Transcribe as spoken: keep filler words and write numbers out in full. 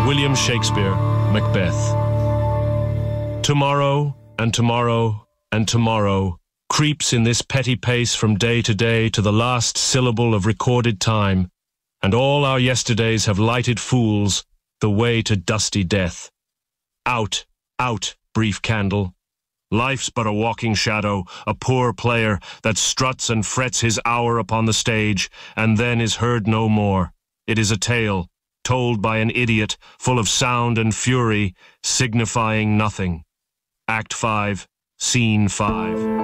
William Shakespeare, Macbeth. Tomorrow, and tomorrow, and tomorrow creeps in this petty pace from day to day to the last syllable of recorded time, and all our yesterdays have lighted fools the way to dusty death. Out, out, brief candle. Life's but a walking shadow, a poor player that struts and frets his hour upon the stage, and then is heard no more. It is a tale, told by an idiot, full of sound and fury, signifying nothing. Act five, Scene five.